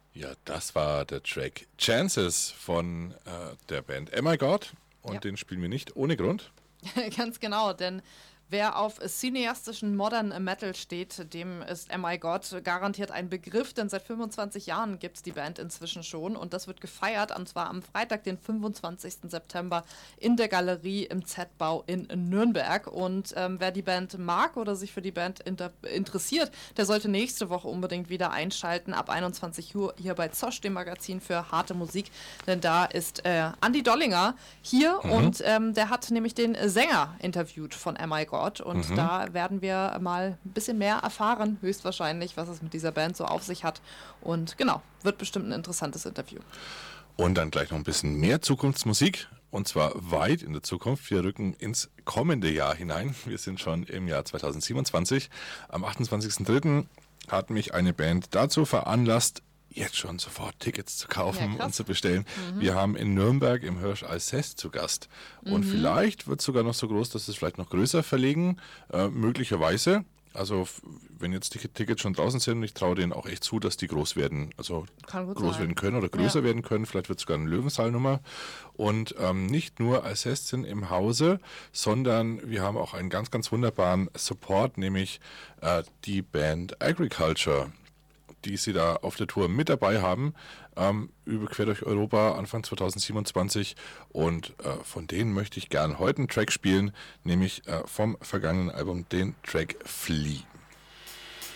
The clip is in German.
Ja, das war der Track Chances von der Band Oh My God. Und Ja. den spielen wir nicht ohne Grund. Ganz genau, denn wer auf cineastischen Modern Metal steht, dem ist Oh My God garantiert ein Begriff, denn seit 25 Jahren gibt es die Band inzwischen schon und das wird gefeiert, und zwar am Freitag, den 25. September in der Galerie im Z-Bau in Nürnberg. Und wer die Band mag oder sich für die Band interessiert, der sollte nächste Woche unbedingt wieder einschalten, ab 21 Uhr hier bei Zosch, dem Magazin für harte Musik, denn da ist Andi Dollinger hier und der hat nämlich den Sänger interviewt von Oh My God. Und da werden wir mal ein bisschen mehr erfahren, höchstwahrscheinlich, was es mit dieser Band so auf sich hat. Und genau, wird bestimmt ein interessantes Interview. Und dann gleich noch ein bisschen mehr Zukunftsmusik. Und zwar weit in der Zukunft. Wir rücken ins kommende Jahr hinein. Wir sind schon im Jahr 2027. Am 28.03. hat mich eine Band dazu veranlasst, jetzt schon sofort Tickets zu kaufen und zu bestellen. Wir haben in Nürnberg im Hirsch Alcest zu Gast. Und vielleicht wird es sogar noch so groß, dass es vielleicht noch größer verlegen. Möglicherweise. Also wenn jetzt die Tickets schon draußen sind, und ich traue denen auch echt zu, dass die groß werden. Also groß werden können oder größer werden können. Vielleicht wird es sogar eine Löwensaalnummer. Und nicht nur Alcest sind im Hause, sondern wir haben auch einen ganz, ganz wunderbaren Support, nämlich die Band Agriculture, die sie da auf der Tour mit dabei haben, quer durch Europa Anfang 2027. Und von denen möchte ich gern heute einen Track spielen, nämlich vom vergangenen Album den Track Flea.